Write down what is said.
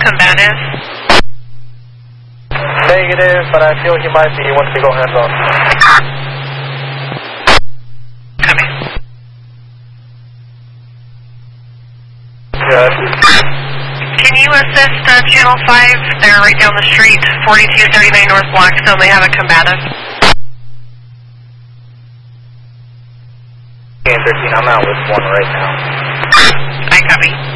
combative? Negative, but I feel he might be once we go hands-on. Coming. Good. Can you assist Channel 5? They're right down the street, 4239 North Blackstone. They have a combative. Okay, 13, I'm out with one right now. I copy.